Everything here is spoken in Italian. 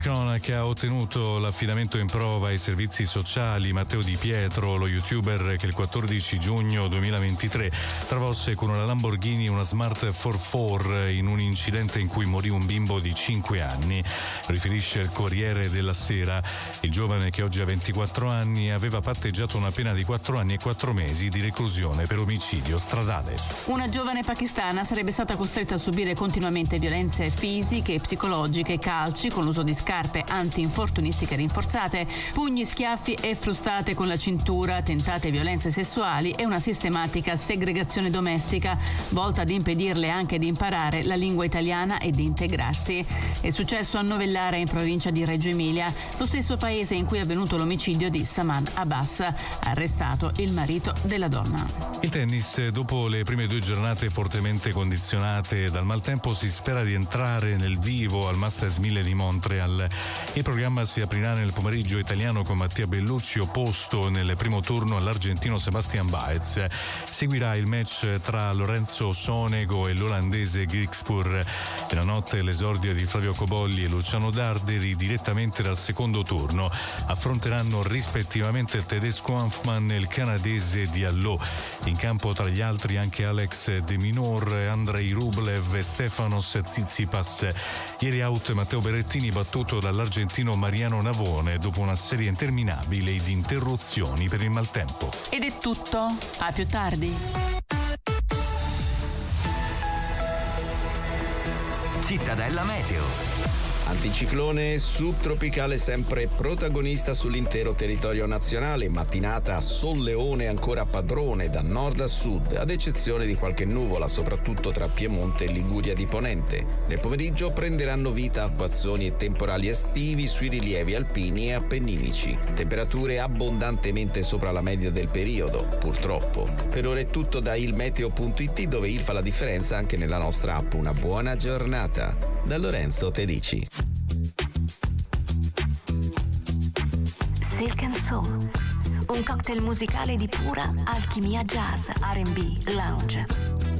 Che ha ottenuto l'affidamento in prova ai servizi sociali. Matteo Di Pietro, lo youtuber che il 14 giugno 2023 travolse con una Lamborghini una Smart 44 in un incidente in cui morì un bimbo di 5 anni. Riferisce il Corriere della Sera. Il giovane, che oggi ha 24 anni, aveva patteggiato una pena di 4 anni e 4 mesi di reclusione per omicidio stradale. Una giovane pakistana sarebbe stata costretta a subire continuamente violenze fisiche e psicologiche, calci con l'uso di scarpe anti-infortunistiche rinforzate, pugni, schiaffi e frustate con la cintura, tentate violenze sessuali e una sistematica segregazione domestica volta ad impedirle anche di imparare la lingua italiana e di integrarsi. È successo a Novellara, in provincia di Reggio Emilia, lo stesso paese in cui è avvenuto l'omicidio di Saman Abbas, arrestato il marito della donna. Il tennis, dopo le prime 2 giornate fortemente condizionate dal maltempo, si spera di entrare nel vivo al Masters 1000 di Montreal. Il programma si aprirà nel pomeriggio italiano con Mattia Bellucci opposto nel primo turno all'argentino Sebastian Baez. Seguirà il match tra Lorenzo Sonego e l'olandese Griekspoor. Nella notte l'esordio di Flavio Cobolli e Luciano Darderi direttamente dal secondo turno. Affronteranno rispettivamente il tedesco Hanfmann e il canadese Diallo. In campo tra gli altri anche Alex De Minaur, Andrei Rublev e Stefanos Tsitsipas. Ieri out Matteo Berrettini, battuto dall'argentino Mariano Navone dopo una serie interminabile di interruzioni per il maltempo. Ed è tutto, a più tardi. Cittadella Meteo. Anticiclone subtropicale sempre protagonista sull'intero territorio nazionale, mattinata a solleone ancora padrone da nord a sud, ad eccezione di qualche nuvola, soprattutto tra Piemonte e Liguria di Ponente. Nel pomeriggio prenderanno vita acquazzoni e temporali estivi sui rilievi alpini e appenninici. Temperature abbondantemente sopra la media del periodo, purtroppo. Per ora è tutto da ilmeteo.it, dove il fa la differenza anche nella nostra app. Una buona giornata. Da Lorenzo Tedici. Silk and Soul, un cocktail musicale di pura alchimia jazz, R&B, lounge.